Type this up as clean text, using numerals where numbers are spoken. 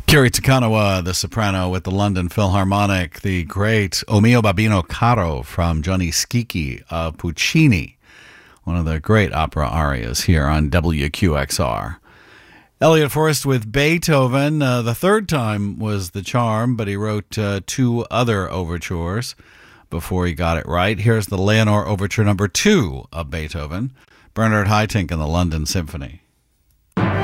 Kerry Takanawa, the soprano with the London Philharmonic, the great O mio babbino caro from Gianni Schicchi of Puccini, one of the great opera arias here on WQXR. Elliot Forrest with Beethoven. The third time was the charm, but he wrote two other overtures before he got it right. Here's the Leonore Overture number 2 of Beethoven, Bernard Haitink and the London Symphony.